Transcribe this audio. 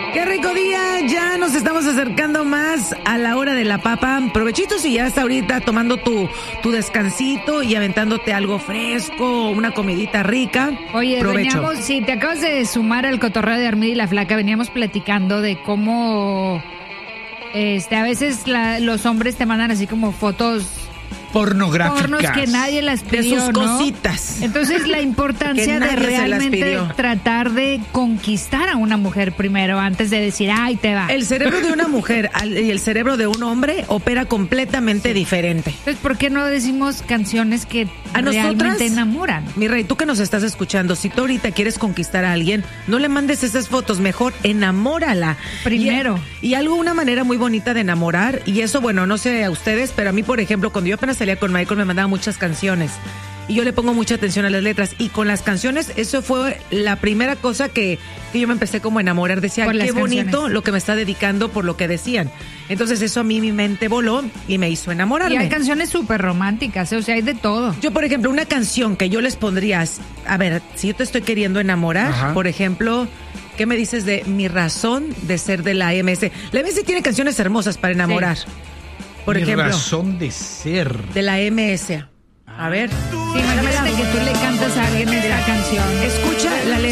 Qué rico día, ya nos estamos acercando más a la hora de la papa. Provechito si ya estás ahorita tomando tu descansito y aventándote algo fresco, una comidita rica. Oye, provecho. veníamos, si te acabas de sumar al cotorreo de Armida y la Flaca, veníamos platicando de cómo a veces los hombres te mandan así como fotos pornográficas. pornos que nadie las pidió, de sus ¿no? cositas. Entonces la importancia de realmente tratar de conquistar a una mujer primero antes de decir, ay, te va. El cerebro de una mujer y el cerebro de un hombre opera completamente diferente. Entonces, ¿por qué no decimos canciones que realmente enamoran? Mi rey, tú que nos estás escuchando, si tú ahorita quieres conquistar a alguien, no le mandes esas fotos, mejor enamórala. Primero. Y una manera muy bonita de enamorar, y eso, bueno, no sé a ustedes, pero a mí, por ejemplo, cuando yo apenas salía con Michael, me mandaba muchas canciones. Y yo le pongo mucha atención a las letras. Y con las canciones, eso fue la primera cosa que yo me empecé como a enamorar. Decía, qué bonito lo que me está dedicando por lo que decían. Entonces eso a mí mi mente voló y me hizo enamorarme. Y hay canciones súper románticas, o sea, hay de todo. Yo, por ejemplo, una canción que yo les pondría, a ver, si yo te estoy queriendo enamorar, ajá, por ejemplo, ¿qué me dices de Mi razón de ser de la MS? La MS tiene canciones hermosas para enamorar. Sí. Por ejemplo, razón de ser. De la MS. A ver. Sí, imagínate que tú le cantas a alguien esta canción. Escucha la letra.